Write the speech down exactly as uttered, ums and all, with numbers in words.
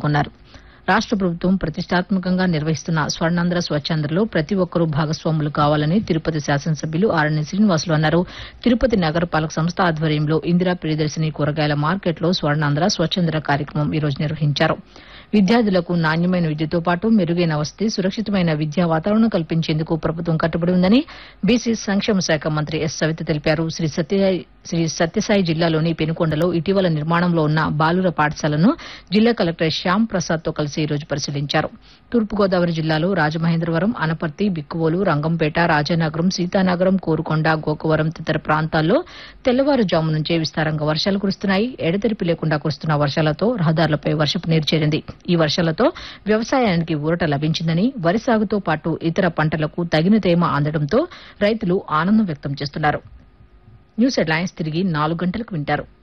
పాల్గొన్నారు. రాష్ట ప్రభుత్వం ప్రతిష్టాత్మకంగా నిర్వహిస్తున్న స్వర్ణాంధ్ర స్వచ్ఛాంధ్రలో ప్రతి ఒక్కరూ భాగస్వాములు కావాలని తిరుపతి శాసనసభ్యులు ఆర్ఎన్ శ్రీనివాసులు అన్నారు. తిరుపతి నగరపాలక సంస్థ ఆధ్వర్యంలో ఇందిరా ప్రియదర్శిని కూరగాయల మార్కెట్లో స్వర్ణాంధ్ర స్వచ్ఛాంధ్ర కార్యక్రమం ఈ రోజు నిర్వహించారు. విద్యార్థులకు నాణ్యమైన విద్యతో పాటు మెరుగైన వసతి, సురక్షితమైన విద్యా వాతావరణం కల్పించేందుకు ప్రభుత్వం కట్టుబడి ఉందని బీసీ సంక్షేమ శాఖ మంత్రి ఎస్ సవిత తెలిపారు. శ్రీ సత్యసాయి శ్రీ సత్యసాయి జిల్లాలోని పెనుకొండలో ఇటీవల నిర్మాణంలో ఉన్న బాలుర పాఠశాలను జిల్లా కలెక్టర్ శ్యామ్ ప్రసాద్ తో కలిసి ఈ రోజు పరిశీలించారు. తూర్పుగోదావరి జిల్లాలో రాజమహేంద్రవరం, అనపర్తి, బిక్కువోలు, రంగంపేట, రాజానగరం, సీతానగరం, కోరుకొండ, గోకవరం తదితర ప్రాంతాల్లో తెల్లవారుజాము నుంచే విస్తారంగా వర్షాలు కురుస్తున్నాయి. ఎడతెరిపి లేకుండా కురుస్తున్న వర్షాలతో రహదారులపై వర్షపు నీరు చేరింది. ఈ వర్షాలతో వ్యవసాయానికి ఊరట లభించిందని, వరి సాగుతో పాటు ఇతర పంటలకు తగిన తేమ అందడంతో రైతులు ఆనందం వ్యక్తం చేస్తున్నారు. న్యూస్ హెడ్లైన్స్ తిరిగి నాలుగు గంటలకు వింటారు.